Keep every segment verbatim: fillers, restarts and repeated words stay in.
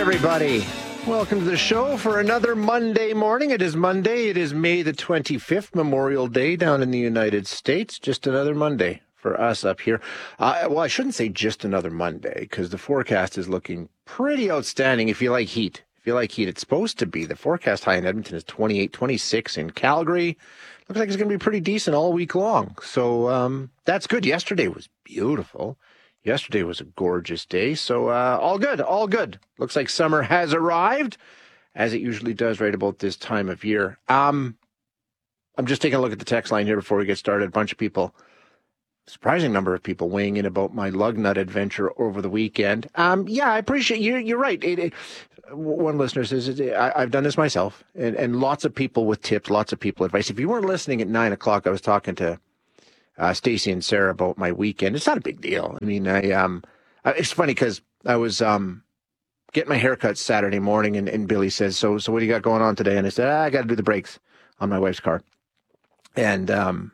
everybody. Welcome to the show for another Monday morning. It is Monday. It is May the twenty-fifth, Memorial Day down in the United States. Just another Monday for us up here. Uh, well, I shouldn't say just another Monday because the forecast is looking pretty outstanding if you like heat. If you like heat, it's supposed to be. The forecast high in Edmonton is twenty-eight, twenty-six in Calgary. Looks like it's going to be pretty decent all week long. So um, that's good. Yesterday was beautiful. Yesterday was a gorgeous day, so uh, all good, all good. Looks like summer has arrived, as it usually does right about this time of year. Um, I'm just taking a look at the text line here before we get started. A bunch of people, surprising number of people weighing in about my lug nut adventure over the weekend. Um, yeah, I appreciate you. You're right. It, it, one listener says, I, I've done this myself, and, and lots of people with tips, lots of people advice. If you weren't listening at nine o'clock, I was talking to Uh, Stacy and Sarah about my weekend. It's not a big deal. I mean, I um, it's funny because I was um, getting my haircut Saturday morning, and, and Billy says, "So, so what do you got going on today?" And I said, ah, "I got to do the brakes on my wife's car." And um,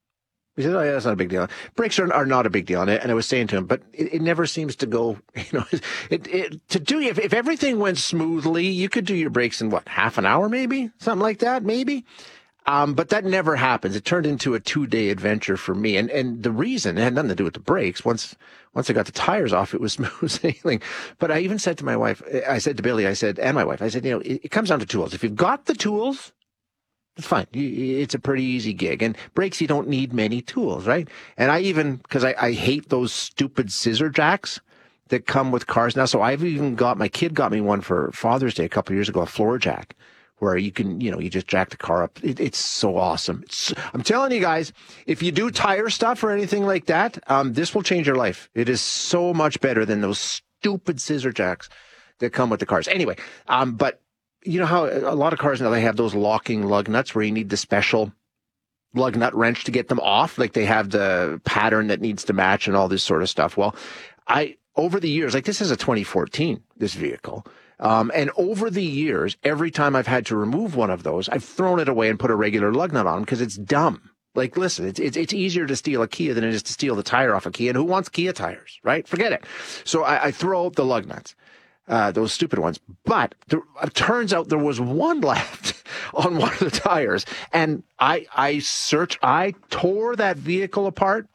he said, "Oh yeah, that's not a big deal. Brakes are are not a big deal." And I, and I was saying to him, "But it, it never seems to go. You know, it, it to do if if everything went smoothly, you could do your brakes in what half an hour, maybe something like that, maybe." Um, but that never happens. It turned into a two-day adventure for me. And and the reason, it had nothing to do with the brakes. Once once I got the tires off, it was smooth sailing. But I even said to my wife, I said to Billy, I said, and my wife, I said, you know, it, it comes down to tools. If you've got the tools, it's fine. You, it's a pretty easy gig. And brakes, you don't need many tools, right? And I even, because I, I hate those stupid scissor jacks that come with cars now. So I've even got, my kid got me one for Father's Day a couple of years ago, a floor jack, where you can, you know, you just jack the car up. It, it's so awesome. It's, I'm telling you guys, if you do tire stuff or anything like that, um, this will change your life. It is so much better than those stupid scissor jacks that come with the cars. Anyway, um, but you know how a lot of cars now, they have those locking lug nuts where you need the special lug nut wrench to get them off. Like they have the pattern that needs to match and all this sort of stuff. Well, I, over the years, like this is a twenty fourteen, this vehicle. Um, and over the years, every time I've had to remove one of those, I've thrown it away and put a regular lug nut on because it's dumb. Like, listen, it's, it's, it's easier to steal a Kia than it is to steal the tire off a Kia. And who wants Kia tires, right? Forget it. So I, I throw out the lug nuts, uh, those stupid ones. But there, it turns out there was one left on one of the tires. And I, I searched, I tore that vehicle apart.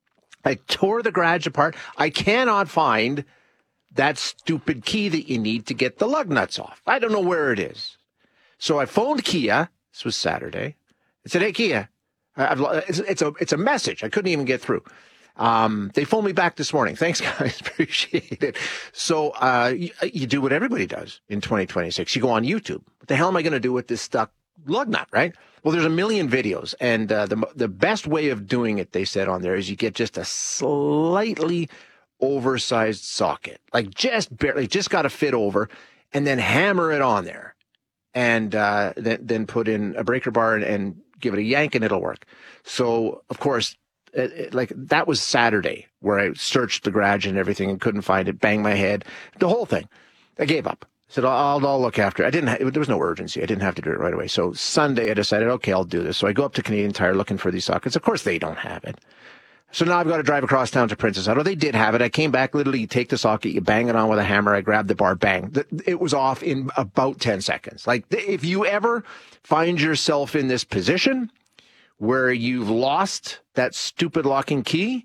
I tore the garage apart. I cannot find that stupid key that you need to get the lug nuts off. I don't know where it is. So I phoned Kia. This was Saturday. I said, hey, Kia, I've, it's, it's, a, it's a message. I couldn't even get through. Um, they phoned me back this morning. Thanks, guys. Appreciate it. So uh, you, you do what everybody does in twenty twenty-six. You go on YouTube. What the hell am I going to do with this stuck lug nut, right? Well, there's a million videos. And uh, the, the best way of doing it, they said on there, is you get just a slightly oversized socket, like just barely, just got to fit over, and then hammer it on there, and uh, then then put in a breaker bar and, and give it a yank, and it'll work. So, of course, it, it, like that was Saturday where I searched the garage and everything and couldn't find it. Banged my head, the whole thing. I gave up. I said, I'll, I'll look after it. I didn't. Ha- there was no urgency. I didn't have to do it right away. So Sunday, I decided, okay, I'll do this. So I go up to Canadian Tire looking for these sockets. Of course, they don't have it. So now I've got to drive across town to Princess Auto. They did have it. I came back, literally, you take the socket, you bang it on with a hammer. I grabbed the bar, bang. It was off in about ten seconds. Like, if you ever find yourself in this position where you've lost that stupid locking key,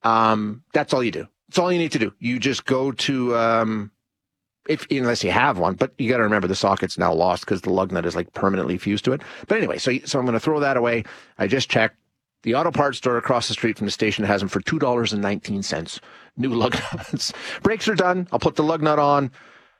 um, that's all you do. That's all you need to do. You just go to, um, if unless you have one, but you got to remember the socket's now lost because the lug nut is like permanently fused to it. But anyway, so, so I'm going to throw that away. I just checked. The auto parts store across the street from the station has them for two dollars and nineteen cents. New lug nuts. Brakes are done. I'll put the lug nut on.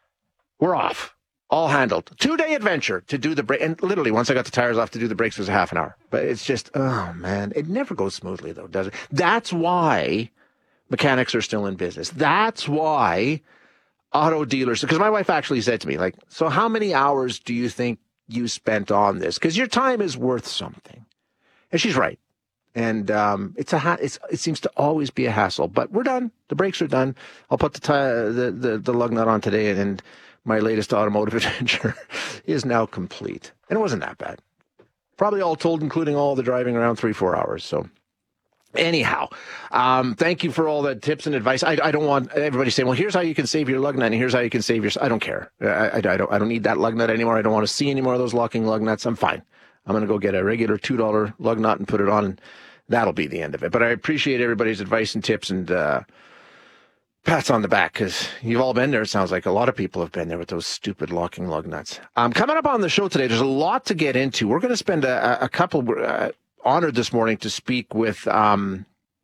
We're off. All handled. Two-day adventure to do the brake. And literally, once I got the tires off to do the brakes, was a half an hour. But it's just, oh, man. It never goes smoothly, though, does it? That's why mechanics are still in business. That's why auto dealers, because my wife actually said to me, like, so how many hours do you think you spent on this? Because your time is worth something. And she's right. And um, it's a ha- it's, it seems to always be a hassle, but we're done. The brakes are done. I'll put the, t- the, the, the lug nut on today, and, and my latest automotive adventure is now complete. And it wasn't that bad. Probably all told, including all the driving around, three, four hours. So Anyhow, um, thank you for all the tips and advice. I, I don't want everybody saying, well, here's how you can save your lug nut and here's how you can save your... I don't care. I, I, I, don't, I don't need that lug nut anymore. I don't want to see any more of those locking lug nuts. I'm fine. I'm going to go get a regular two dollar lug nut and put it on, and that'll be the end of it. But I appreciate everybody's advice and tips and uh, pats on the back, because you've all been there. It sounds like a lot of people have been there with those stupid locking lug nuts. Um, coming up on the show today, there's a lot to get into. We're going to spend a, a couple... Uh, honored this morning to speak with um,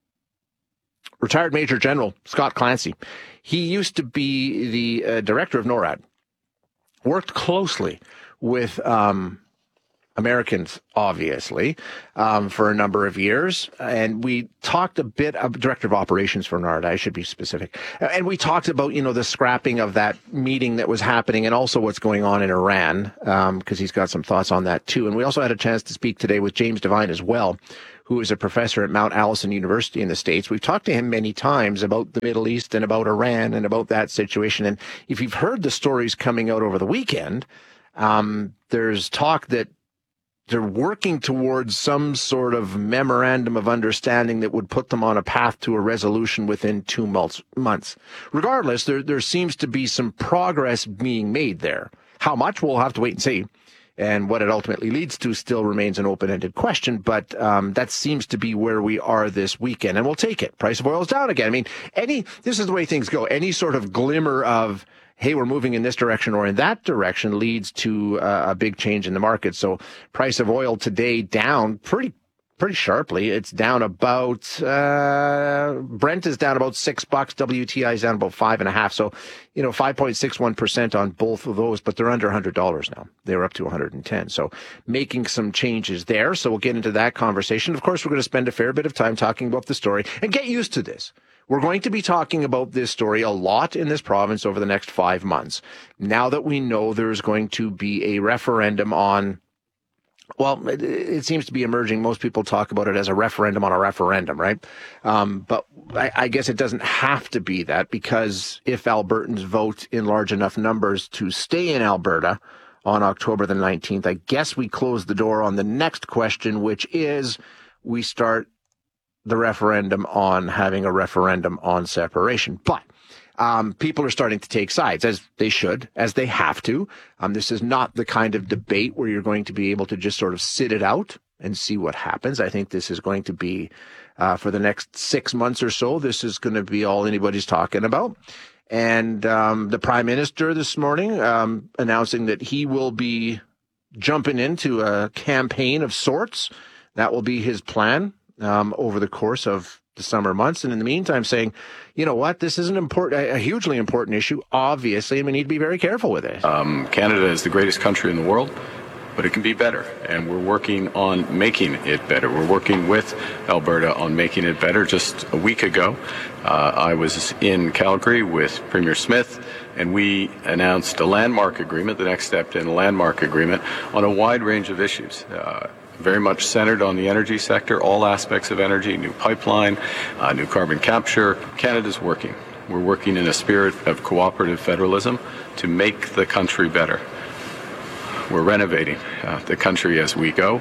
retired Major General Scott Clancy. He used to be the uh, director of NORAD, worked closely with um, Americans, obviously, um, for a number of years. And we talked a bit of director of operations for NORAD, I should be specific. And we talked about, you know, the scrapping of that meeting that was happening and also what's going on in Iran, um, because he's got some thoughts on that too. And we also had a chance to speak today with James Devine as well, who is a professor at Mount Allison University in the States. We've talked to him many times about the Middle East and about Iran and about that situation. And if you've heard the stories coming out over the weekend, um, there's talk that they're working towards some sort of memorandum of understanding that would put them on a path to a resolution within two months. Regardless, there, there seems to be some progress being made there. How much, we'll have to wait and see. And what it ultimately leads to still remains an open-ended question, but um, that seems to be where we are this weekend, and we'll take it. Price of oil is down again. I mean, any this is the way things go. Any sort of glimmer of, hey, we're moving in this direction or in that direction leads to uh, a big change in the market. So price of oil today down pretty pretty sharply. It's down about, uh, Brent is down about six bucks. W T I is down about five and a half. So, you know, five point six one percent on both of those, but they're under one hundred dollars now. They were up to one hundred ten. So making some changes there. So we'll get into that conversation. Of course, we're going to spend a fair bit of time talking about the story and get used to this. We're going to be talking about this story a lot in this province over the next five months. Now that we know there's going to be a referendum on, well, it, it seems to be emerging. Most people talk about it as a referendum on a referendum, right? Um, but I, I guess it doesn't have to be that, because if Albertans vote in large enough numbers to stay in Alberta on October the nineteenth, I guess we close the door on the next question, which is we start the referendum on having a referendum on separation. But um, people are starting to take sides, as they should, as they have to. Um, this is not the kind of debate where you're going to be able to just sort of sit it out and see what happens. I think this is going to be, uh, for the next six months or so, this is going to be all anybody's talking about. And um, the Prime Minister this morning um, announcing that he will be jumping into a campaign of sorts. That will be his plan um, over the course of the summer months. And in the meantime, saying, you know what, this is an important, a hugely important issue, obviously, and we need to be very careful with it. Um, Canada is the greatest country in the world, but it can be better. And we're working on making it better. We're working with Alberta on making it better. Just a week ago, uh, I was in Calgary with Premier Smith, and we announced a landmark agreement, the next step in a landmark agreement, on a wide range of issues. Uh, very much centered on the energy sector, all aspects of energy, new pipeline, uh, new carbon capture. Canada's working. We're working in a spirit of cooperative federalism to make the country better. We're renovating uh, the country as we go,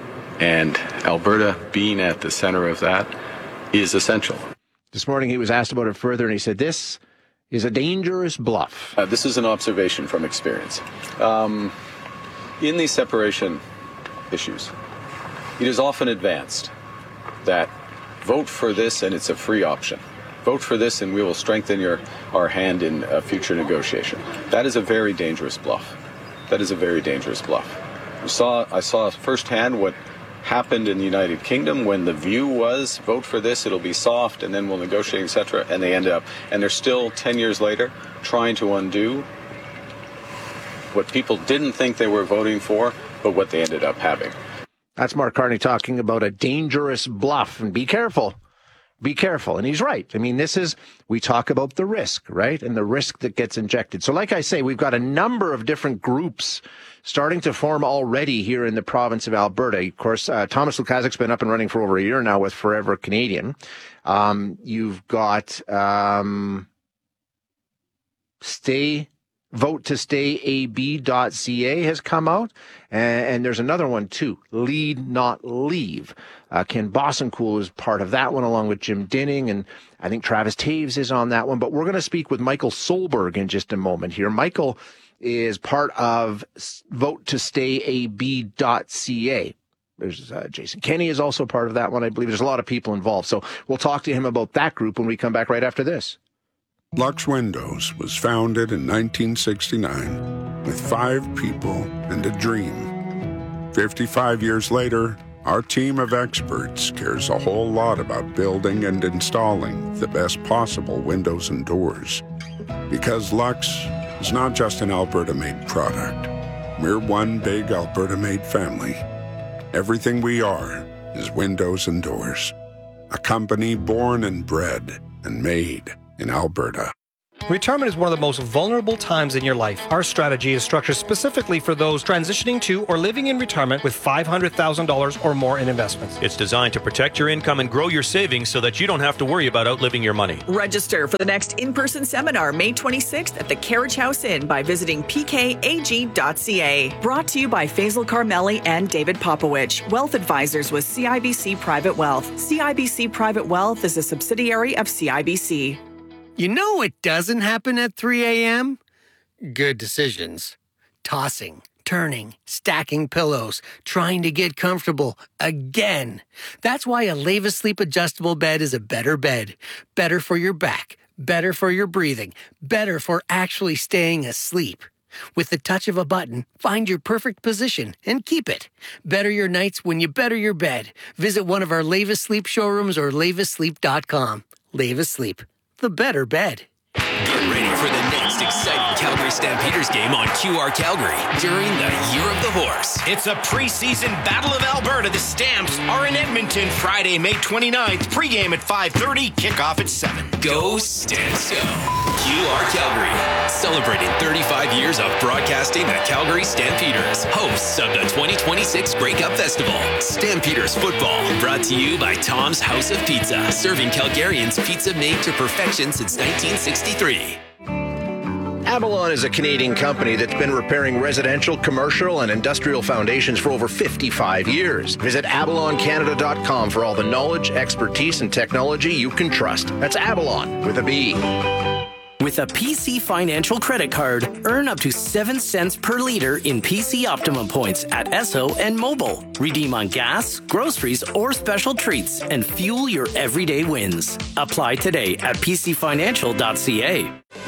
and Alberta being at the center of that is essential. This morning he was asked about it further, and he said, this is a dangerous bluff. Uh, this is an observation from experience. Um, in these separation issues, it is often advanced that vote for this and it's a free option. Vote for this and we will strengthen your our hand in a future negotiation. That is a very dangerous bluff. That is a very dangerous bluff. We saw, I saw firsthand what happened in the United Kingdom when the view was vote for this, it'll be soft, and then we'll negotiate, et cetera. And they ended up, and they're still ten years later trying to undo what people didn't think they were voting for, but what they ended up having. That's Mark Carney talking about a dangerous bluff, and be careful. Be careful. And he's right. I mean, this is, we talk about the risk, right? And the risk that gets injected. So like I say, we've got a number of different groups starting to form already here in the province of Alberta. Of course, uh, Thomas Lukaszik's been up and running for over a year now with Forever Canadian. Um, you've got um, Stay vote to stay a b dot c a has come out. And, and there's another one, too, Lead Not Leave. Uh, Ken Bossencool is part of that one, along with Jim Dinning, and I think Travis Taves is on that one. But we're going to speak with Michael Solberg in just a moment here. Michael is part of vote to stay a b dot c a. There's uh, Jason Kenney is also part of that one, I believe. There's a lot of people involved. So we'll talk to him about that group when we come back right after this. Lux Windows was founded in nineteen sixty-nine with five people and a dream. fifty-five years later, our team of experts cares a whole lot about building and installing the best possible windows and doors. Because Lux is not just an Alberta-made product. We're one big Alberta-made family. Everything we are is windows and doors. A company born and bred and made in Alberta. Retirement is one of the most vulnerable times in your life. Our strategy is structured specifically for those transitioning to or living in retirement with five hundred thousand dollars or more in investments. It's designed to protect your income and grow your savings so that you don't have to worry about outliving your money. Register for the next in-person seminar May twenty-sixth at the Carriage House Inn by visiting p k a g dot c a. Brought to you by Faisal Carmeli and David Popowich, Wealth Advisors with C I B C Private Wealth. C I B C Private Wealth is a subsidiary of C I B C. You know what doesn't happen at three a.m.? Good decisions. Tossing, turning, stacking pillows, trying to get comfortable again. That's why a Leva Sleep adjustable bed is a better bed. Better for your back, better for your breathing, better for actually staying asleep. With the touch of a button, find your perfect position and keep it. Better your nights when you better your bed. Visit one of our Leva Sleep showrooms or leva sleep dot com. Leva Sleep. The better bed. Get ready for the next exciting Calgary Stampeders game on Q R Calgary during the Year of the Horse. It's a preseason Battle of Alberta. The Stamps are in Edmonton Friday, May twenty-ninth. Pregame at five thirty, kickoff at seven. Go Stamps Go. Q R Calgary, celebrating thirty-five years of broadcasting the Calgary Stampeders, hosts of the twenty twenty-six Grey Cup Festival. Stampeders football, brought to you by Tom's House of Pizza, serving Calgarians pizza made to perfection since nineteen sixty-three. Avalon is a Canadian company that's been repairing residential, commercial, and industrial foundations for over fifty-five years. Visit avalon canada dot com for all the knowledge, expertise, and technology you can trust. That's Avalon with a B. With a P C Financial credit card, earn up to seven cents per liter in P C Optimum points at Esso and Mobile. Redeem on gas, groceries, or special treats and fuel your everyday wins. Apply today at p c financial dot c a.